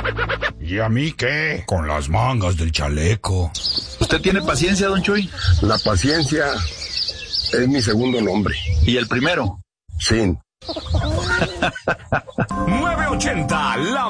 ¿Y a mí qué? Con las mangas del chaleco. ¿Usted tiene paciencia, don Chuy? La paciencia es mi segundo nombre. ¿Y el primero? Sin. 980, la